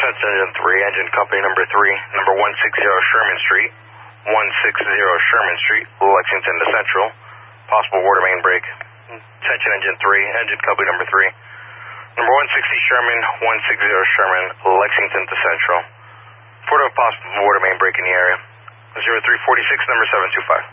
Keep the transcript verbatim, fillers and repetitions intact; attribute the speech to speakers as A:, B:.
A: Attention engine three, engine company number three, number one sixty Sherman Street, one sixty Sherman Street, Lexington to Central. Possible water main break. Attention engine three, engine company number three, number one sixty Sherman, one sixty Sherman, Lexington to Central. Report of a possible water main break in the area. zero three four six, number seven two five.